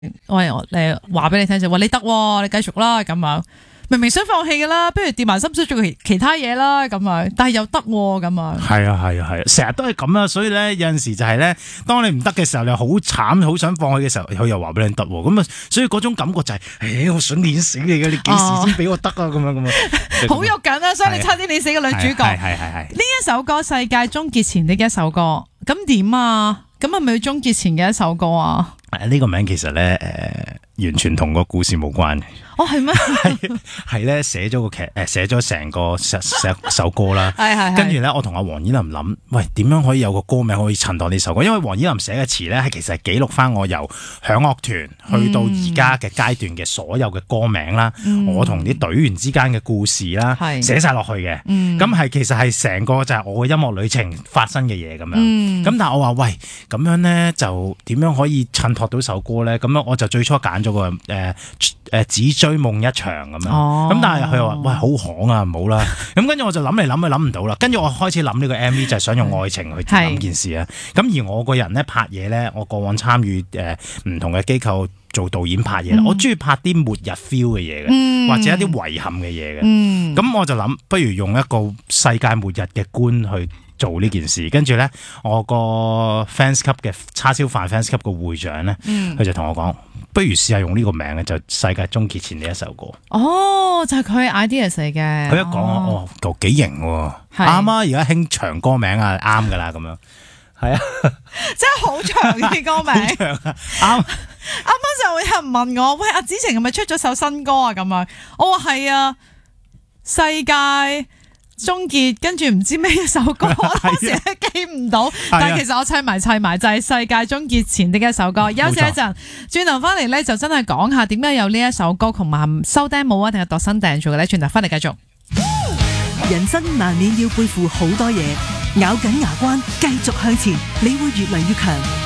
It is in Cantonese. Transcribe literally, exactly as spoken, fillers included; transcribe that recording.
喂，我誒話俾你聽就話你得，你繼續啦咁樣。明明想放棄噶啦，不如跌埋心水做其其他嘢啦咁樣，但係又得咁樣。 係啊係啊係啊，成日都係咁啊，所以咧有陣時就係咧，當你唔得嘅時候，你好慘，好想放棄嘅時候，佢又話俾你得，咁啊，所以嗰種感覺就係、是，誒、欸，我想碾死你嘅，你幾時先俾我得啊？咁樣咁啊， 好肉緊啊！所以你差啲碾死個女主角。 係係係係。呢一首歌《世界終結前的一首歌》，咁點啊？咁係咪要終結前嘅一首歌啊？ 誒，呢個名其實咧，誒、呃，完全同個故事冇關嘅。 哦，係咩？ 係係咧，寫咗個劇，誒，寫咗成個成首歌啦。係係。跟住咧，我同阿黃綺琳諗，喂，點樣可以有個歌名可以襯托呢首歌？因為黃綺琳寫嘅詞咧，係其實係記錄翻我由響樂團去到而家嘅階段嘅所有嘅歌名啦，嗯、我同啲隊員之間嘅故事啦，寫晒落去嘅。咁、嗯、係其實係成個就係我嘅音樂旅程發生嘅嘢咁樣。咁、嗯、但係我話喂，咁樣咧就點樣可以襯托到首歌咧？咁樣我就最初揀咗個誒誒、呃、只追夢一場咁樣，咁、哦、但係佢話喂，好行啊，唔好啦。咁跟住我就諗嚟諗去諗唔到啦。跟住我開始諗呢個 M V 就係想用愛情去諗件事啊。咁而我個人咧拍嘢咧，我過往參與誒唔同嘅機構做導演拍嘢、嗯，我中意拍啲末日 feel 嘅嘢嘅，嗯、或者一啲遺憾嘅嘢嘅。咁、嗯、我就諗，不如用一個世界末日嘅觀去做呢件事。跟住咧，我個 fans club 嘅叉燒飯 fans club 個會長咧，佢、嗯、就同我講，不如試下用呢個名嘅，就世界終結前呢一首歌。 哦，就係佢 ideas 嚟嘅。 佢一講，哦，夠幾型喎，啱啊！而家興長歌名啊，啱噶啦，咁樣係啊， 真係好長嘅歌名。 好長啊，啱。 啱啱就有人問我，喂，阿子晴係咪出咗首新歌啊？咁樣，我話係啊，世界終結，跟住唔知咩一首歌，我當時係記唔到，但係其實我砌埋砌埋就係世界終結前的一首歌。休息一陣，轉頭翻嚟咧就真係講下點解有呢一首歌，同埋收釘冇啊，定係度身訂做嘅咧？轉頭翻嚟繼續。 人生難免要背負好多嘢，咬緊牙關繼續向前，你會越嚟越強。